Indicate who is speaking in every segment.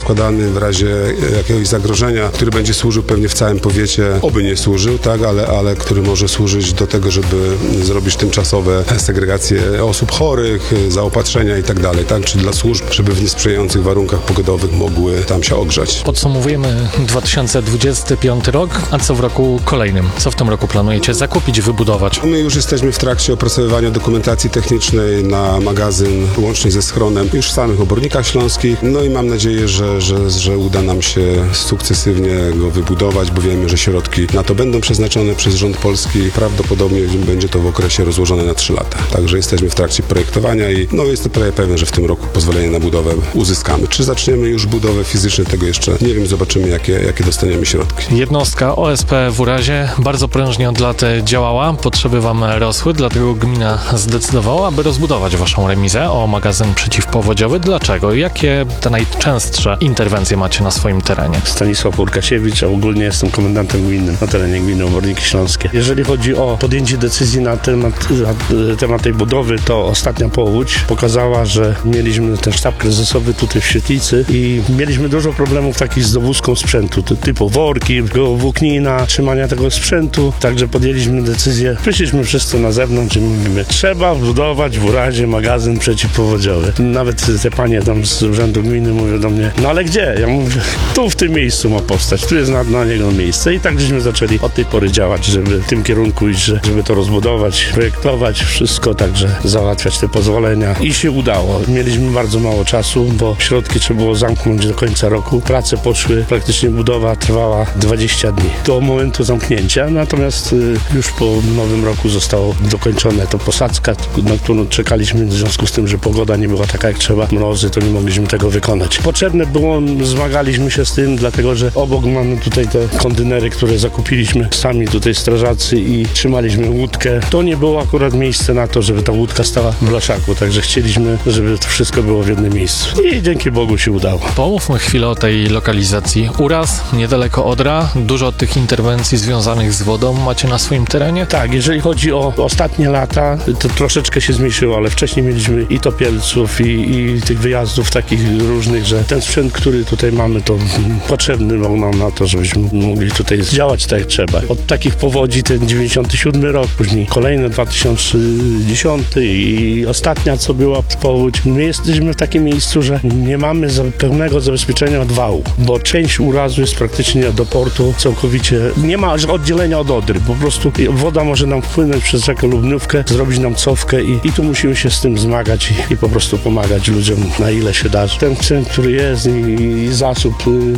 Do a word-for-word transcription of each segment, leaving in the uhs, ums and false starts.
Speaker 1: składany w razie jakiegoś zagrożenia, który będzie służył pewnie w całym powiecie, oby nie służył, tak, ale, ale który może służyć do tego, żeby zrobić tymczasowe segregacje osób chorych, zaopatrzenia i tak dalej, tak, czy dla służb, żeby w niesprzyjających warunkach pogodowych mogły tam się ogrzać.
Speaker 2: Podsumowujemy dwa tysiące dwudziesty piąty rok, a co w roku kolejnym? Co w tym roku planujecie zakupić, wybudować?
Speaker 1: My już jesteśmy w trakcie opracowywania dokumentacji technicznej na magazyn łącznie ze schronem już w samych Obornikach Śląskich. No i mam nadzieję, że, że, że uda nam się sukcesywnie go wybudować, bo wiemy, że środki na to będą przeznaczone przez rząd polski. Prawdopodobnie będzie to w okresie rozłożone na trzy lata. Także jesteśmy w trakcie projektowania i no jest to prawie pewne, że w tym roku pozwolenie na budowę uzyskamy. Czy zaczniemy już budowę fizyczną, tego jeszcze nie wiem, zobaczymy jakie, jakie dostaniemy środki.
Speaker 2: Jednostka O S P w Urazie bardzo prężnie od lat działała, potrzeby wam rosły, dlatego gmina zdecydowała, aby rozbudować waszą remizę o magazyn przeciwpowodziowy. Dlaczego? Jakie te najczęstsze interwencje macie na swoim terenie?
Speaker 3: Stanisław Urkasiewicz, a ogólnie jestem komendantem gminnym na terenie gminy Oborniki Śląskie. Jeżeli chodzi o podjęcie decyzji na temat, na temat tej budowy, to ostatnia powódź pokazała, że mieliśmy ten sztab kryzysowy tutaj w Świetlicy i mieliśmy dużo problemów takich z dowózką sprzętu, typu worki, włóknina, trzymania tego sprzętu, także podjęliśmy decyzję, wyszliśmy wszyscy na zewnątrz i mówimy, trzeba budować w Urazie magazyn przeciwpowodziowy. Nawet te panie tam z urzędu gminy mówią do mnie, no ale gdzie? Ja mówię, tu w tym miejscu ma powstać, tu jest na, na niego miejsce i tak żeśmy zaczęli od tej pory działać, żeby w tym kierunku iść, żeby to rozbudować, projektować wszystko, także załatwiać te pozwolenia i się udało. Mieliśmy bardzo mało czasu, bo środki trzeba było zamknąć do końca roku. Prace poszły, praktycznie budowa trwała dwadzieścia dni do momentu zamknięcia, natomiast y, już po nowym roku zostało dokończone to posadzka, na którą czekaliśmy w związku z tym, że pogoda nie była taka jak trzeba, mrozy, to nie mogliśmy tego wykonać. Potrzebne było, zmagaliśmy się z tym, dlatego że obok mamy tutaj te kontenery, które zakupiliśmy sami tutaj strażacy i trzymaliśmy łódkę. To nie było akurat miejsce na to, żeby ta łódka stała w blaszaku, także chcieliśmy, żeby to wszystko było w jednym miejscu. I dzięki Bogu się udało.
Speaker 2: Pomówmy chwilę o tej lokalizacji. Uraz, niedaleko Odra, dużo tych interwencji związanych z wodą macie na swoim terenie?
Speaker 3: Tak, jeżeli chodzi o ostatnie lata, to troszeczkę się zmniejszyło, ale wcześniej mieliśmy i topielców, i, i tych wyjazdów takich różnych, że ten sprzęt, który tutaj mamy, to potrzebny był nam na to, żebyśmy mogli tutaj działać tak jak trzeba. Od takich powodzi ten dziewięćdziesiąty siódmy rok, później kolejny dwa tysiące dziesiąty i ostatnia, co była powódź. My jesteśmy w takim miejscu, że nie mamy za pełnego zabezpieczenia od wału, bo część urazu jest praktycznie do portu całkowicie, nie ma oddzielenia od Odry, po prostu woda może nam wpłynąć przez rzekę Lubniówkę, zrobić nam cofkę i, i tu musimy się z tym zmagać i, i po prostu pomagać ludziom na ile się da. Ten sprzęt, który jest i, i zasób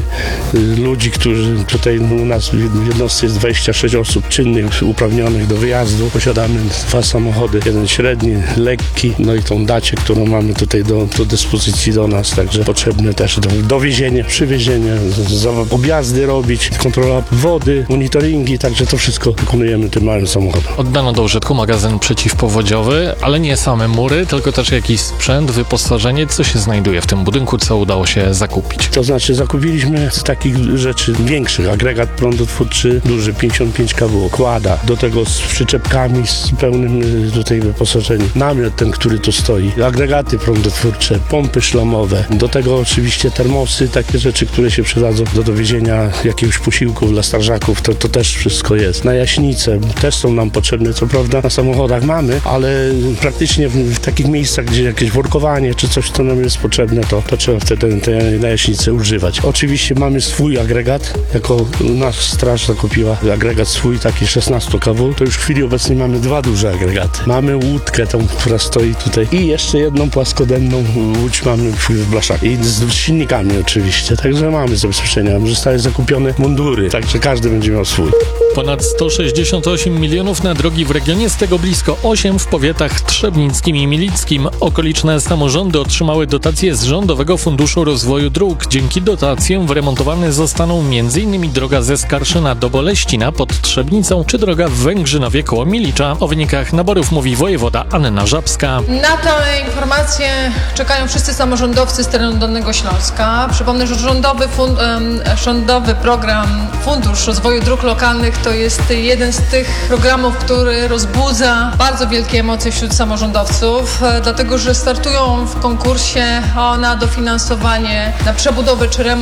Speaker 3: y, y, ludzi, którzy tutaj u nas w jednostce jest dwadzieścia sześć osób czynnych, uprawnionych do wyjazdu. Posiadamy dwa samochody, jeden średni, lekki, no i tą dacie, którą mamy tutaj do, do dyspozycji do nas, także potrzebne też do, dowiezienie, przywiezienie, z, z, objazdy robić, kontrola wody, monitoringi, także to wszystko wykonujemy tym małym samochodem.
Speaker 2: Oddano do użytku magazyn przeciwpowodziowy, ale nie same mury, tylko też jakiś sprzęt, wyposażenie. Co się znajduje w tym budynku, co udało się zakupić?
Speaker 3: To znaczy zakupiliśmy z takich rzeczy większych, agregat prądotwórczy, duży, pięćdziesiąt pięć kilowattów, kłada, do tego z przyczepkami, z pełnym tutaj wyposażeniem, namiot ten, który tu stoi, agregaty prądotwórcze, pompy szlamowe, do tego oczywiście termosy, takie rzeczy, które się przydadzą do dowiezienia jakiegoś posiłku dla strażaków, to, to też wszystko jest. Najaśnice też są nam potrzebne, co prawda na samochodach mamy, ale praktycznie w, w takich miejscach, gdzie jakieś workowanie czy coś, co nam jest potrzebne, to, to trzeba wtedy te najaśnice używać. Oczywiście mamy swój agregat, jako nasz straż zakupiła agregat swój, taki szesnaście kilowattów, to już w chwili obecnej mamy dwa duże agregaty. Mamy łódkę tą, która stoi tutaj i jeszcze jedną płaskodenną łódź mamy w, w blaszaku i z, z silnikami oczywiście, także mamy zabezpieczenia. Zostały zakupione mundury, także każdy będzie miał swój.
Speaker 2: Ponad sto sześćdziesiąt osiem milionów na drogi w regionie, z tego blisko osiem w powiatach trzebnickim i milickim. Okoliczne samorządy otrzymały dotacje z Rządowego Funduszu Rozwoju Dróg. Dzięki dotacjom wyremontowane zostaną m.in. droga ze Skarszyna do Boleścina pod Trzebnicą, czy droga w Węgrzynowie koło Milicza. O wynikach naborów mówi wojewoda Anna Żabska.
Speaker 4: Na tę informację czekają wszyscy samorządowcy z terenu Dolnego Śląska. Przypomnę, że rządowy, fund, um, rządowy program Fundusz Rozwoju Dróg Lokalnych to jest jeden z tych programów, który rozbudza bardzo wielkie emocje wśród samorządowców, dlatego że startują w konkursie na dofinansowanie, na przebudowę czy remont